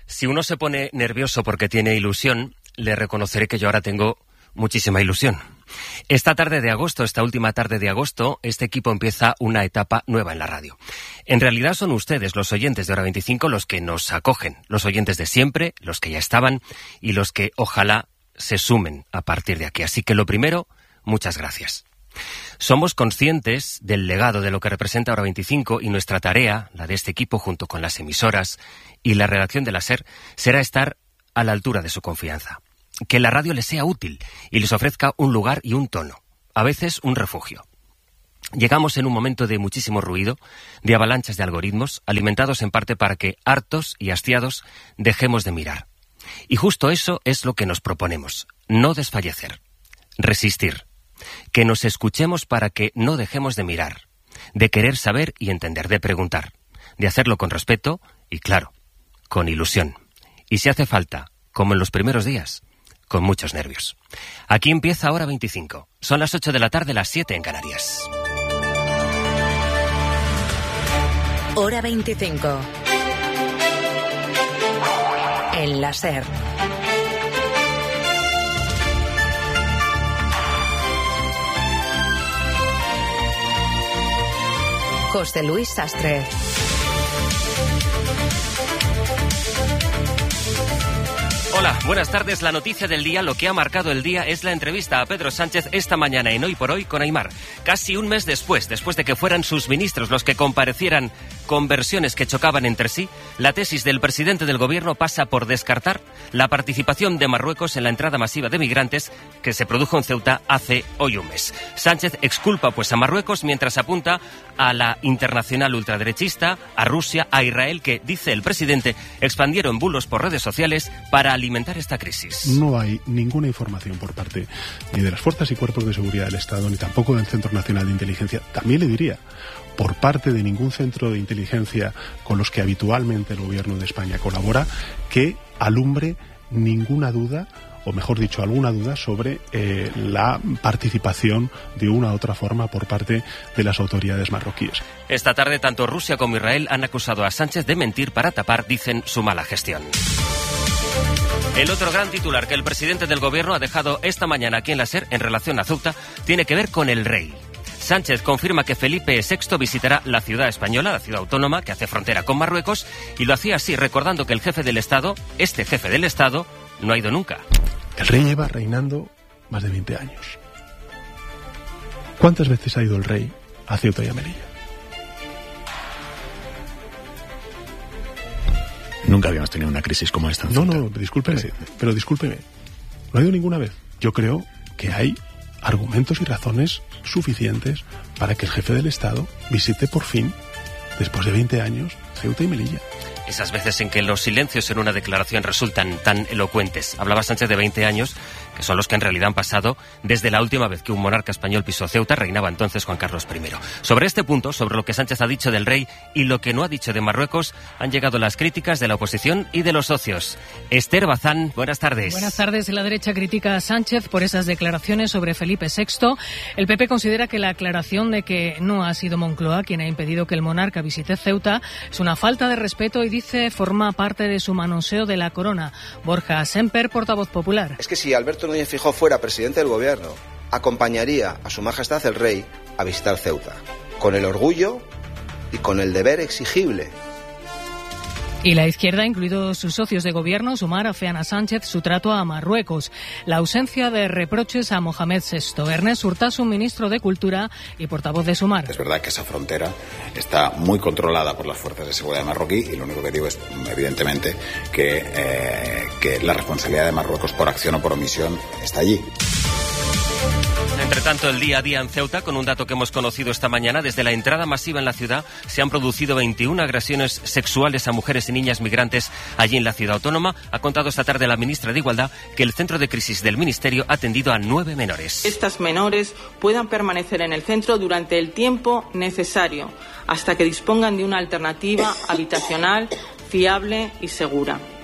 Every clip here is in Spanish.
Si uno se pone nervioso porque tiene ilusión, le reconoceré que yo ahora tengo muchísima ilusión. Esta última tarde de agosto, este equipo empieza una etapa nueva en la radio. En realidad son ustedes, los oyentes de Hora 25, los que nos acogen, los oyentes de siempre, los que ya estaban y los que ojalá se sumen a partir de aquí. Así que lo primero, muchas gracias. Somos conscientes del legado de lo que representa Hora 25 y nuestra tarea, la de este equipo junto con las emisoras y la redacción de la SER, será estar a la altura de su confianza. Que la radio les sea útil y les ofrezca un lugar y un tono, a veces un refugio. Llegamos en un momento de muchísimo ruido, de avalanchas de algoritmos, alimentados en parte para que, hartos y hastiados, dejemos de mirar. Y justo eso es lo que nos proponemos, no desfallecer, resistir, que nos escuchemos para que no dejemos de mirar, de querer saber y entender, de preguntar, de hacerlo con respeto y, claro, con ilusión. Y si hace falta, como en los primeros días, con muchos nervios. Aquí empieza Hora 25. Son las 8 de la tarde, las 7 en Canarias. Hora 25. En la SER. José Luis Sastre. Hola, buenas tardes. La noticia del día, lo que ha marcado el día, es la entrevista a Pedro Sánchez esta mañana en Hoy por Hoy con Aimar. Casi un mes después de que fueran sus ministros los que comparecieran con versiones que chocaban entre sí, la tesis del presidente del gobierno pasa por descartar la participación de Marruecos en la entrada masiva de migrantes que se produjo en Ceuta hace hoy un mes. Sánchez exculpa pues a Marruecos mientras apunta a la internacional ultraderechista, a Rusia, a Israel, que, dice el presidente, expandieron bulos por redes sociales para alimentar esta crisis. No hay ninguna información por parte ni de las fuerzas y cuerpos de seguridad del Estado, ni tampoco del Centro Nacional de Inteligencia. También le diría, por parte de ningún centro de inteligencia con los que habitualmente el Gobierno de España colabora, que alumbre ninguna duda, o mejor dicho, alguna duda sobre la participación de una u otra forma por parte de las autoridades marroquíes. Esta tarde, tanto Rusia como Israel han acusado a Sánchez de mentir para tapar, dicen, su mala gestión. El otro gran titular que el presidente del gobierno ha dejado esta mañana aquí en la SER en relación a Ceuta tiene que ver con el rey. Sánchez confirma que Felipe VI visitará la ciudad española, la ciudad autónoma que hace frontera con Marruecos, y lo hacía así recordando que el jefe del Estado, este jefe del Estado, no ha ido nunca. El rey lleva reinando más de 20 años. ¿Cuántas veces ha ido el rey a Ceuta y a Melilla? Nunca habíamos tenido una crisis como esta en Ceuta. No, discúlpeme, pero discúlpeme. No ha ido ninguna vez. Yo creo que hay argumentos y razones suficientes para que el jefe del Estado visite por fin, después de 20 años, Ceuta y Melilla. Esas veces en que los silencios en una declaración resultan tan elocuentes. Hablaba Sánchez de 20 años, que son los que en realidad han pasado desde la última vez que un monarca español pisó Ceuta. Reinaba entonces Juan Carlos I. Sobre este punto, sobre lo que Sánchez ha dicho del rey y lo que no ha dicho de Marruecos, han llegado las críticas de la oposición y de los socios. Esther Bazán, buenas tardes. Buenas tardes. La derecha critica a Sánchez por esas declaraciones sobre Felipe VI. El PP considera que la aclaración de que no ha sido Moncloa quien ha impedido que el monarca visite Ceuta es una falta de respeto y dice forma parte de su manoseo de la corona. Borja Semper, portavoz popular. Es que si Alberto Núñez Feijóo fuera presidente del gobierno, acompañaría a su majestad el rey a visitar Ceuta, con el orgullo y con el deber exigible. Y la izquierda, incluidos sus socios de gobierno, Sumar, afean a Sánchez su trato a Marruecos. La ausencia de reproches a Mohamed VI. Ernest Urtasun, ministro de Cultura y portavoz de Sumar. Es verdad que esa frontera está muy controlada por las fuerzas de seguridad marroquí y lo único que digo es, evidentemente, que la responsabilidad de Marruecos por acción o por omisión está allí. Entre tanto, el día a día en Ceuta, con un dato que hemos conocido esta mañana, desde la entrada masiva en la ciudad se han producido 21 agresiones sexuales a mujeres y niñas migrantes allí en la ciudad autónoma. Ha contado esta tarde la ministra de Igualdad que el centro de crisis del ministerio ha atendido a 9 menores. Estas menores puedan permanecer en el centro durante el tiempo necesario hasta que dispongan de una alternativa habitacional fiable y segura.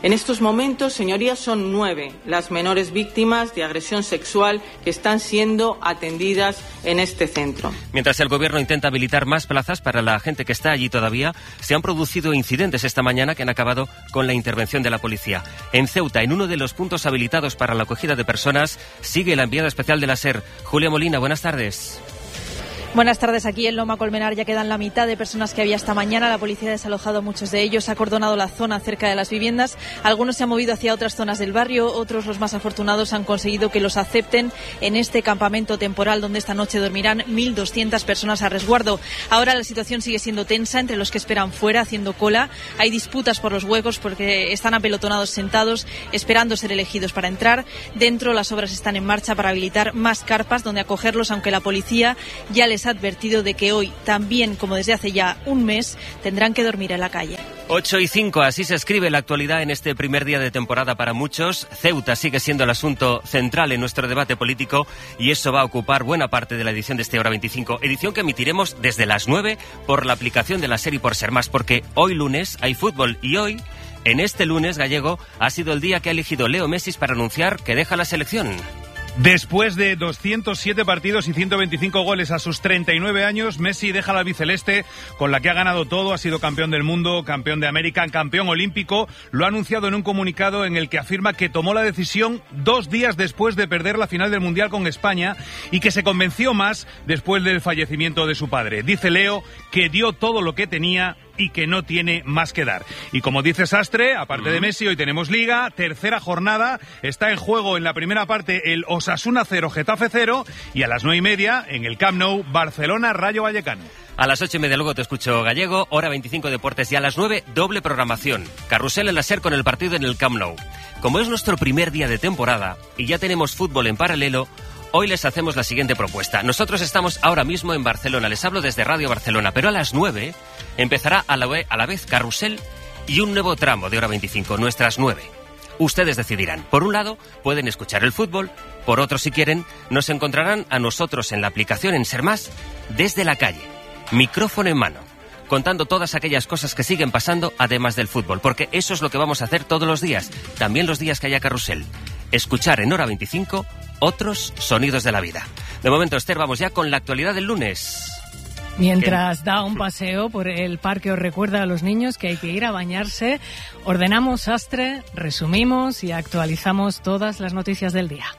En estos momentos, señorías, son 9 las menores víctimas de agresión sexual que están siendo atendidas en este centro. Mientras el Gobierno intenta habilitar más plazas para la gente que está allí todavía, se han producido incidentes esta mañana que han acabado con la intervención de la policía. En Ceuta, en uno de los puntos habilitados para la acogida de personas, sigue la enviada especial de la SER. Julia Molina, buenas tardes. Buenas tardes. Aquí en Loma Colmenar ya quedan la mitad de personas que había esta mañana. La policía ha desalojado a muchos de ellos, ha acordonado la zona cerca de las viviendas. Algunos se han movido hacia otras zonas del barrio, otros, los más afortunados, han conseguido que los acepten en este campamento temporal donde esta noche dormirán 1.200 personas a resguardo. Ahora la situación sigue siendo tensa entre los que esperan fuera, haciendo cola. Hay disputas por los huecos porque están apelotonados sentados, esperando ser elegidos para entrar. Dentro, las obras están en marcha para habilitar más carpas donde acogerlos, aunque la policía ya les ha advertido de que hoy, también como desde hace ya un mes, tendrán que dormir en la calle. 8:05, así se escribe la actualidad en este primer día de temporada para muchos. Ceuta sigue siendo el asunto central en nuestro debate político y eso va a ocupar buena parte de la edición de este Hora 25, edición que emitiremos desde las 9 por la aplicación de la SER y por Ser Más, porque hoy lunes hay fútbol y hoy, en este lunes gallego, ha sido el día que ha elegido Leo Messi para anunciar que deja la selección. Después de 207 partidos y 125 goles a sus 39 años, Messi deja la albiceleste con la que ha ganado todo. Ha sido campeón del mundo, campeón de América, campeón olímpico. Lo ha anunciado en un comunicado en el que afirma que tomó la decisión 2 días después de perder la final del Mundial con España y que se convenció más después del fallecimiento de su padre. Dice Leo que dio todo lo que tenía y que no tiene más que dar. Y como dice Sastre, aparte de Messi, hoy tenemos Liga, tercera jornada, está en juego en la primera parte el Osasuna 0, Getafe 0, y a las 9:30 en el Camp Nou, Barcelona, Rayo Vallecano. A las 8:30 luego te escucho Gallego, Hora 25 Deportes, y a las 9 doble programación. Carrusel en la SER con el partido en el Camp Nou. Como es nuestro primer día de temporada y ya tenemos fútbol en paralelo, hoy les hacemos la siguiente propuesta. Nosotros estamos ahora mismo en Barcelona, les hablo desde Radio Barcelona, pero a las 9 empezará a la vez Carrusel y un nuevo tramo de Hora 25, nuestras 9. Ustedes decidirán. Por un lado, pueden escuchar el fútbol, por otro, si quieren, nos encontrarán a nosotros en la aplicación en Ser Más desde la calle, micrófono en mano, contando todas aquellas cosas que siguen pasando además del fútbol, porque eso es lo que vamos a hacer todos los días, también los días que haya Carrusel. Escuchar en Hora 25 otros sonidos de la vida. De momento, Esther, vamos ya con la actualidad del lunes. Mientras da un paseo por el parque, os recuerda a los niños que hay que ir a bañarse. Ordenamos Sastre, resumimos y actualizamos todas las noticias del día.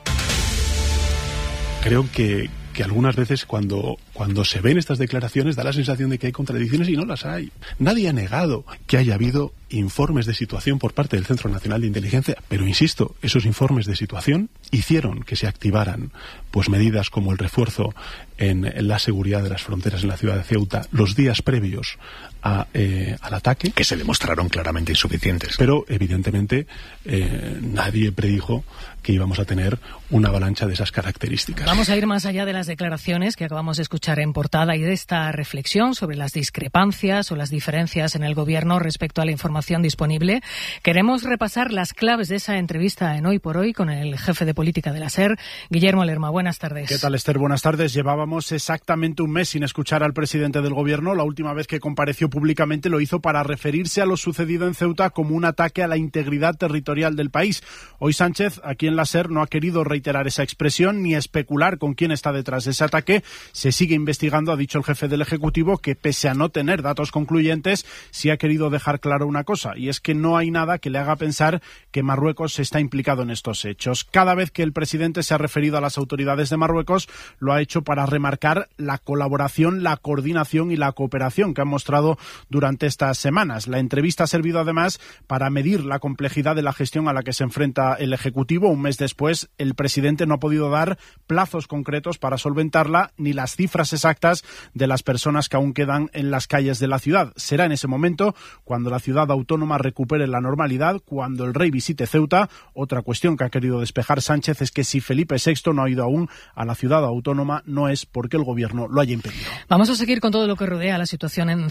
Creo que algunas veces cuando se ven estas declaraciones da la sensación de que hay contradicciones y no las hay. Nadie ha negado que haya habido informes de situación por parte del Centro Nacional de Inteligencia, pero insisto, esos informes de situación hicieron que se activaran pues medidas como el refuerzo en la seguridad de las fronteras en la ciudad de Ceuta los días previos al ataque. Que se demostraron claramente insuficientes. Pero evidentemente nadie predijo que íbamos a tener una avalancha de esas características. Vamos a ir más allá de las declaraciones que acabamos de escuchar en portada y de esta reflexión sobre las discrepancias o las diferencias en el Gobierno respecto a la información disponible. Queremos repasar las claves de esa entrevista en Hoy por Hoy con el jefe de política de la SER, Guillermo Lerma. Buenas tardes. ¿Qué tal, Esther? Buenas tardes. Llevábamos exactamente un mes sin escuchar al presidente del Gobierno. La última vez que compareció públicamente lo hizo para referirse a lo sucedido en Ceuta como un ataque a la integridad territorial del país. Hoy Sánchez, aquí en la SER, no ha querido reiterar esa expresión ni especular con quién está detrás de ese ataque. Se sigue investigando, ha dicho el jefe del Ejecutivo, que pese a no tener datos concluyentes, sí ha querido dejar claro una cosa, y es que no hay nada que le haga pensar que Marruecos está implicado en estos hechos. Cada vez que el presidente se ha referido a las autoridades de Marruecos, lo ha hecho para remarcar la colaboración, la coordinación y la cooperación que han mostrado durante estas semanas. La entrevista ha servido además para medir la complejidad de la gestión a la que se enfrenta el Ejecutivo. Un mes después, el presidente no ha podido dar plazos concretos para solventarla ni las cifras exactas de las personas que aún quedan en las calles de la ciudad. Será en ese momento cuando la ciudad autónoma recupere la normalidad, cuando el rey visite Ceuta. Otra cuestión que ha querido despejar Sánchez es que si Felipe VI no ha ido aún a la ciudad autónoma, no es porque el Gobierno lo haya impedido. Vamos a seguir con todo lo que rodea la situación en Ceuta desde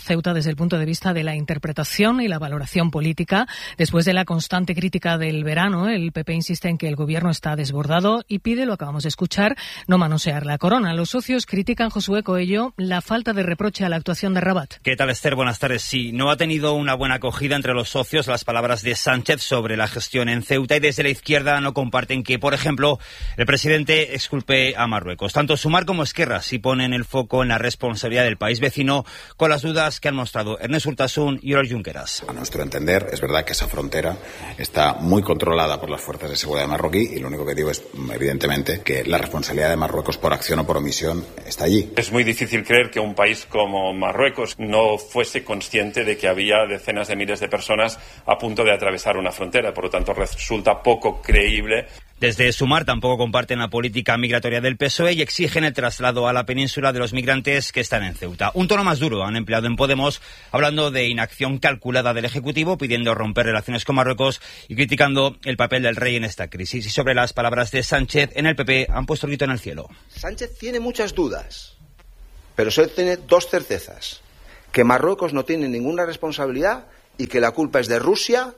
desde el punto de vista de la interpretación y la valoración política. Después de la constante crítica del verano, el PP insiste en que el gobierno está desbordado y pide, lo acabamos de escuchar, no manosear la corona. Los socios critican, Josué Coello, la falta de reproche a la actuación de Rabat. ¿Qué tal, Esther? Buenas tardes. Sí, no ha tenido una buena acogida entre los socios las palabras de Sánchez sobre la gestión en Ceuta, y desde la izquierda no comparten que, por ejemplo, el presidente exculpe a Marruecos. Tanto Sumar como Esquerra sí ponen el foco en la responsabilidad del país vecino, con las dudas que han mostrado Ernest Urtasun y Oriol Junqueras. A nuestro entender, es verdad que esa frontera está muy controlada por las fuerzas de seguridad marroquí, y lo único que digo es, evidentemente, que la responsabilidad de Marruecos por acción o por omisión está allí. Es muy difícil creer que un país como Marruecos no fuese consciente de que había decenas de miles de personas a punto de atravesar una frontera. Por lo tanto, resulta poco creíble. Desde Sumar tampoco comparten la política migratoria del PSOE y exigen el traslado a la península de los migrantes que están en Ceuta. Un tono más duro han empleado en Podemos, hablando de inacción calculada del Ejecutivo, pidiendo romper relaciones con Marruecos y criticando el papel del rey en esta crisis. Y sobre las palabras de Sánchez, en el PP han puesto el grito en el cielo. Sánchez tiene muchas dudas, pero solo tiene dos certezas: que Marruecos no tiene ninguna responsabilidad y que la culpa es de Rusia,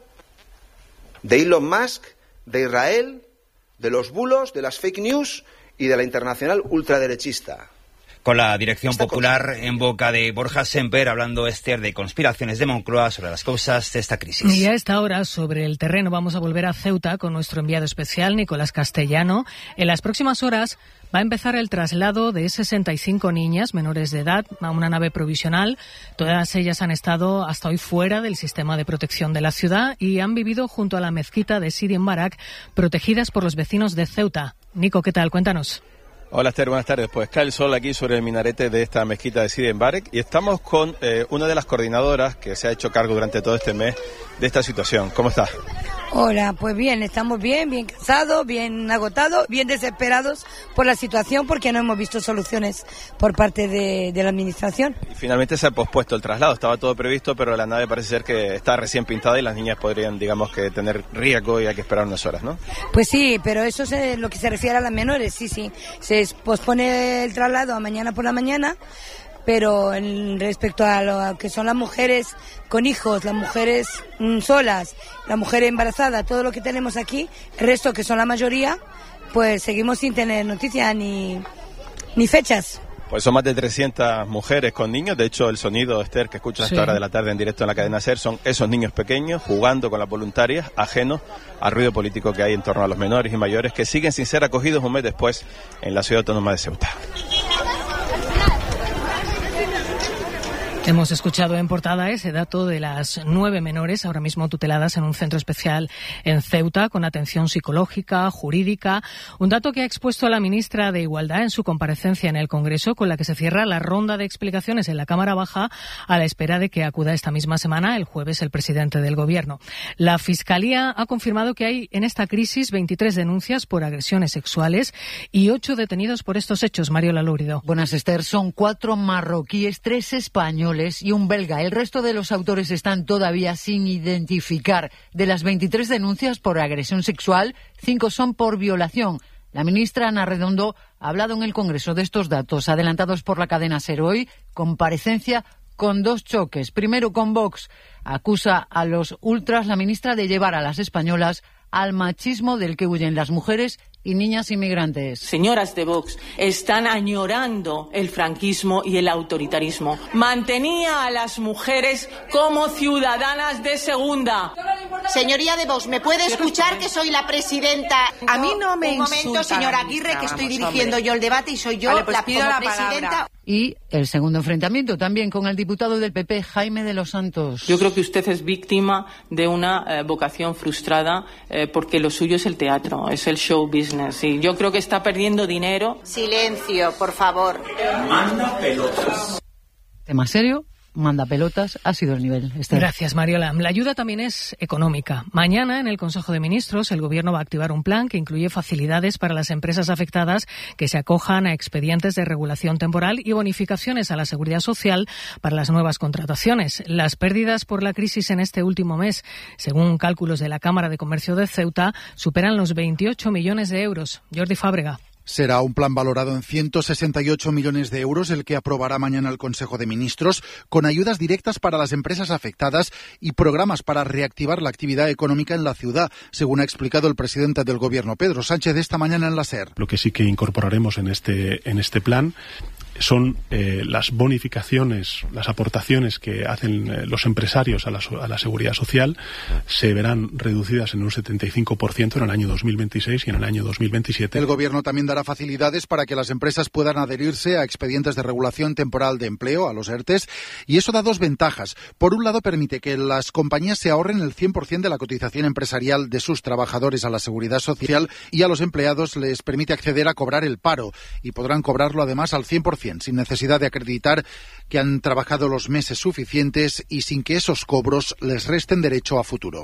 de Elon Musk, de Israel, de los bulos, de las fake news y de la internacional ultraderechista. Con la dirección popular en boca de Borja Semper, hablando, Esther, de conspiraciones de Moncloa sobre las causas de esta crisis. Y a esta hora, sobre el terreno, vamos a volver a Ceuta con nuestro enviado especial, Nicolás Castellano. En las próximas horas va a empezar el traslado de 65 niñas menores de edad a una nave provisional. Todas ellas han estado hasta hoy fuera del sistema de protección de la ciudad y han vivido junto a la mezquita de Sidi Mbarak, protegidas por los vecinos de Ceuta. Nico, ¿qué tal? Cuéntanos. Hola, Esther, buenas tardes. Pues cae el sol aquí sobre el minarete de esta mezquita de Sidi Mbarak y estamos con una de las coordinadoras que se ha hecho cargo durante todo este mes de esta situación. ¿Cómo estás? Hola, pues bien, estamos bien cansados, bien agotados, bien desesperados por la situación, porque no hemos visto soluciones por parte de la administración. Y finalmente se ha pospuesto el traslado, estaba todo previsto, pero la nave parece ser que está recién pintada y las niñas podrían, digamos, que tener riesgo y hay que esperar unas horas, ¿no? Pues sí, pero eso es lo que se refiere a las menores, sí, se pospone el traslado a mañana por la mañana. Pero respecto a lo que son las mujeres con hijos, las mujeres solas, la mujer embarazada, todo lo que tenemos aquí, el resto, que son la mayoría, pues seguimos sin tener noticias ni fechas. Pues son más de 300 mujeres con niños. De hecho, el sonido, Esther, que escuchas a esta hora de la tarde en directo en la cadena SER, son esos niños pequeños jugando con las voluntarias, ajenos al ruido político que hay en torno a los menores y mayores, que siguen sin ser acogidos un mes después en la ciudad autónoma de Ceuta. Hemos escuchado en portada ese dato de las 9 menores ahora mismo tuteladas en un centro especial en Ceuta con atención psicológica, jurídica. Un dato que ha expuesto la ministra de Igualdad en su comparecencia en el Congreso, con la que se cierra la ronda de explicaciones en la Cámara Baja a la espera de que acuda esta misma semana, el jueves, el presidente del Gobierno. La Fiscalía ha confirmado que hay en esta crisis 23 denuncias por agresiones sexuales y 8 detenidos por estos hechos. Mariola Lúrido. Buenas, Esther. Son 4 marroquíes, 3 españoles y un belga. El resto de los autores están todavía sin identificar. De las 23 denuncias por agresión sexual, 5 son por violación. La ministra Ana Redondo ha hablado en el Congreso de estos datos adelantados por la cadena SER hoy, comparecencia con 2 choques. Primero con Vox. Acusa a los ultras, la ministra, de llevar a las españolas al machismo del que huyen las mujeres y niñas inmigrantes. Señoras de Vox, están añorando el franquismo y el autoritarismo. Mantenía a las mujeres como ciudadanas de segunda. Señoría de Vox, ¿me puede escuchar que soy la presidenta? A mí no me insulta. Un momento, señora Aguirre, que estoy dirigiendo yo el debate y soy yo la presidenta. Y el segundo enfrentamiento también con el diputado del PP, Jaime de los Santos. Yo creo que usted es víctima de una vocación frustrada porque lo suyo es el teatro, es el show business. Y yo creo que está perdiendo dinero. Silencio, por favor. Manda pelotas. Tema serio. Manda pelotas, ha sido el nivel. Esther. Gracias, Mariola. La ayuda también es económica. Mañana, en el Consejo de Ministros, el Gobierno va a activar un plan que incluye facilidades para las empresas afectadas que se acojan a expedientes de regulación temporal y bonificaciones a la seguridad social para las nuevas contrataciones. Las pérdidas por la crisis en este último mes, según cálculos de la Cámara de Comercio de Ceuta, superan los 28 millones de euros. Jordi Fábrega. Será un plan valorado en 168 millones de euros el que aprobará mañana el Consejo de Ministros, con ayudas directas para las empresas afectadas y programas para reactivar la actividad económica en la ciudad, según ha explicado el presidente del Gobierno, Pedro Sánchez, esta mañana en la SER. Lo que sí que incorporaremos en este plan son las bonificaciones, las aportaciones que hacen los empresarios a la seguridad social, se verán reducidas en un 75% en el año 2026 y en el año 2027. El Gobierno también dará facilidades para que las empresas puedan adherirse a expedientes de regulación temporal de empleo, a los ERTES, y eso da dos ventajas. Por un lado, permite que las compañías se ahorren el 100% de la cotización empresarial de sus trabajadores a la seguridad social, y a los empleados les permite acceder a cobrar el paro, y podrán cobrarlo además al 100%. Sin necesidad de acreditar que han trabajado los meses suficientes y sin que esos cobros les resten derecho a futuro.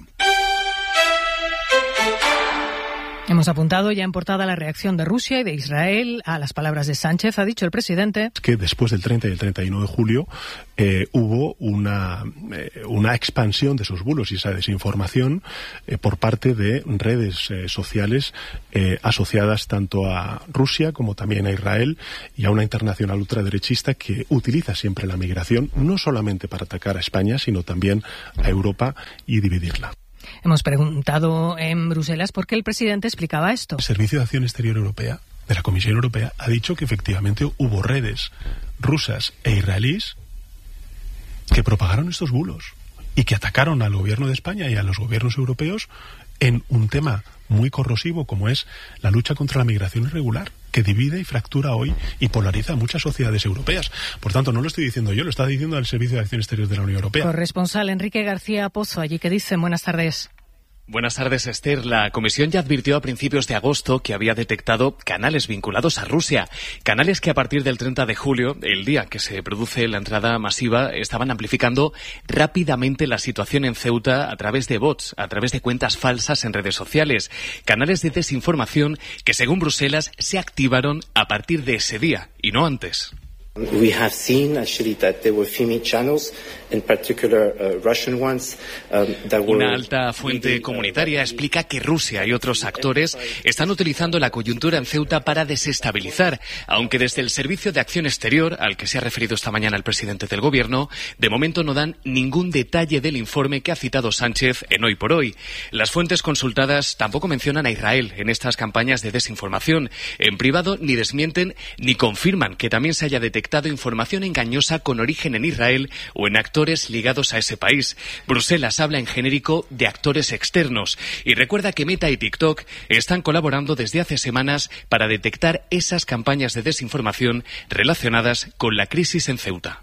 Hemos apuntado ya en portada la reacción de Rusia y de Israel a las palabras de Sánchez. Ha dicho el presidente que después del 30 y el 31 de julio hubo una expansión de esos bulos y esa desinformación por parte de redes sociales asociadas tanto a Rusia como también a Israel y a una internacional ultraderechista que utiliza siempre la migración no solamente para atacar a España, sino también a Europa y dividirla. Hemos preguntado en Bruselas por qué el presidente explicaba esto. El Servicio de Acción Exterior Europea, de la Comisión Europea, ha dicho que efectivamente hubo redes rusas e israelíes que propagaron estos bulos y que atacaron al gobierno de España y a los gobiernos europeos en un tema muy corrosivo como es la lucha contra la migración irregular, que divide y fractura hoy y polariza a muchas sociedades europeas. Por tanto, no lo estoy diciendo yo, lo está diciendo el Servicio de Acción Exterior de la Unión Europea. Corresponsal Enrique García Pozo, allí que dicen. Buenas tardes. Buenas tardes, Esther. La Comisión ya advirtió a principios de agosto que había detectado canales vinculados a Rusia. Canales que a partir del 30 de julio, el día que se produce la entrada masiva, estaban amplificando rápidamente la situación en Ceuta a través de bots, a través de cuentas falsas en redes sociales. Canales de desinformación que, según Bruselas, se activaron a partir de ese día y no antes. We have seen actually that there were female channels, in particular Russian ones, that were... Una alta fuente comunitaria explica que Rusia y otros actores están utilizando la coyuntura en Ceuta para desestabilizar, aunque desde el Servicio de Acción Exterior, al que se ha referido esta mañana el presidente del Gobierno, de momento no dan ningún detalle del informe que ha citado Sánchez en Hoy por Hoy. Las fuentes consultadas tampoco mencionan a Israel en estas campañas de desinformación. En privado ni desmienten ni confirman que también se haya detectado información engañosa con origen en Israel o en actores ligados a ese país. Bruselas habla en genérico de actores externos y recuerda que Meta y TikTok están colaborando desde hace semanas para detectar esas campañas de desinformación relacionadas con la crisis en Ceuta.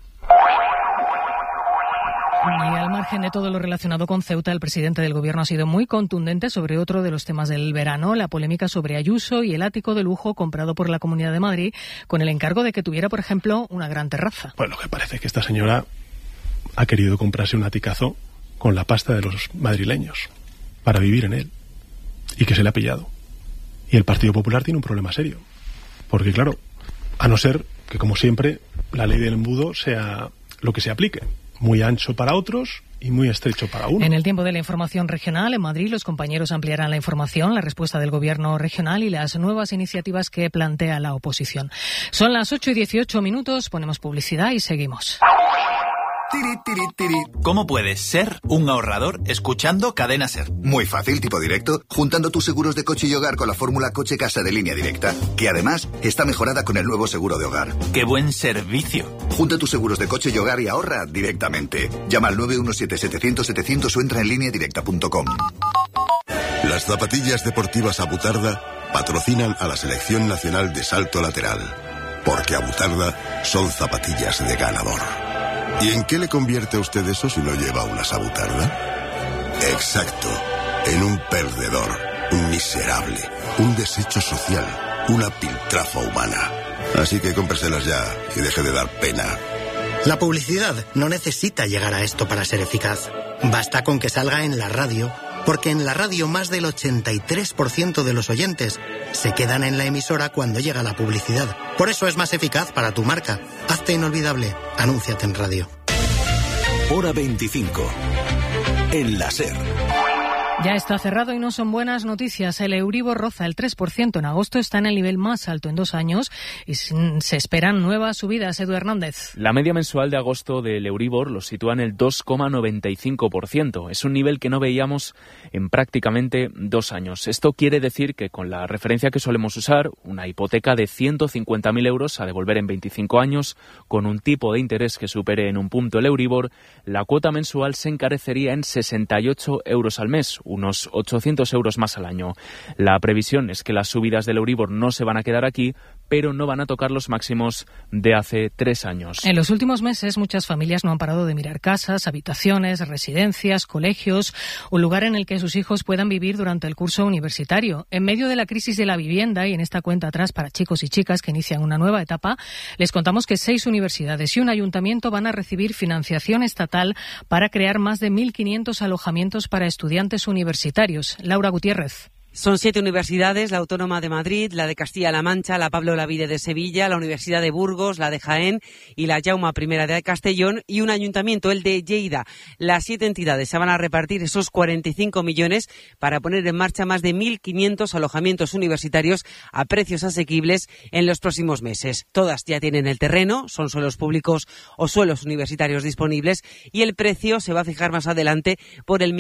Y al margen de todo lo relacionado con Ceuta, el presidente del Gobierno ha sido muy contundente sobre otro de los temas del verano, la polémica sobre Ayuso y el ático de lujo comprado por la Comunidad de Madrid con el encargo de que tuviera, por ejemplo, una gran terraza. Bueno, lo que parece es que esta señora ha querido comprarse un aticazo con la pasta de los madrileños para vivir en él y que se le ha pillado. Y el Partido Popular tiene un problema serio. Porque, claro, a no ser que, como siempre, la ley del embudo sea lo que se aplique. Muy ancho para otros y muy estrecho para uno. En el tiempo de la información regional, en Madrid, los compañeros ampliarán la información, la respuesta del Gobierno regional y las nuevas iniciativas que plantea la oposición. Son las 8:18, ponemos publicidad y seguimos. ¿Cómo puedes ser un ahorrador escuchando Cadena SER? Muy fácil, tipo directo, juntando tus seguros de coche y hogar con la fórmula Coche Casa de Línea Directa, que además está mejorada con el nuevo seguro de hogar. ¡Qué buen servicio! Junta tus seguros de coche y hogar y ahorra directamente. Llama al 917-700-700 o entra en lineadirecta.com. Las zapatillas deportivas Abutarda patrocinan a la Selección Nacional de Salto Lateral, porque Abutarda son zapatillas de ganador. ¿Y en qué le convierte a usted eso si no lleva una Abutarda? Exacto, en un perdedor, un miserable, un desecho social, una piltrafa humana. Así que cómpreselas ya y deje de dar pena. La publicidad no necesita llegar a esto para ser eficaz. Basta con que salga en la radio, porque en la radio más del 83% de los oyentes se quedan en la emisora cuando llega la publicidad. Por eso es más eficaz para tu marca. Hazte inolvidable. Anúnciate en radio. Hora 25. En la SER. Ya está cerrado y no son buenas noticias. El Euribor roza el 3% en agosto, está en el nivel más alto en 2 años y se esperan nuevas subidas. Edu Hernández. La media mensual de agosto del Euribor lo sitúa en el 2,95%. Es un nivel que no veíamos en prácticamente 2 años. Esto quiere decir que con la referencia que solemos usar, una hipoteca de 150.000 euros a devolver en 25 años, con un tipo de interés que supere en un punto el Euribor, la cuota mensual se encarecería en 68 euros al mes, unos 800 euros más al año. La previsión es que las subidas del Euribor no se van a quedar aquí, pero no van a tocar los máximos de hace 3 años. En los últimos meses, muchas familias no han parado de mirar casas, habitaciones, residencias, colegios, un lugar en el que sus hijos puedan vivir durante el curso universitario. En medio de la crisis de la vivienda y en esta cuenta atrás para chicos y chicas que inician una nueva etapa, les contamos que 6 universidades y un ayuntamiento van a recibir financiación estatal para crear más de 1.500 alojamientos para estudiantes universitarios. Laura Gutiérrez. Son 7 universidades, la Autónoma de Madrid, la de Castilla-La Mancha, la Pablo Olavide de Sevilla, la Universidad de Burgos, la de Jaén y la Jaume I de Castellón y un ayuntamiento, el de Lleida. Las 7 entidades se van a repartir esos 45 millones para poner en marcha más de 1.500 alojamientos universitarios a precios asequibles en los próximos meses. Todas ya tienen el terreno, son suelos públicos o suelos universitarios disponibles y el precio se va a fijar más adelante por el